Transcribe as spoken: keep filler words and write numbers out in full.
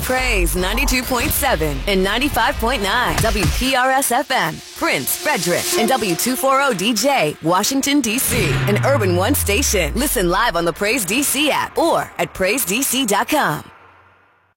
Praise ninety-two point seven and ninety-five point nine W P R S F M, Prince, Frederick, and W two forty D J, Washington, D C, an Urban One station. Listen live on the Praise D C app or at praise d c dot com.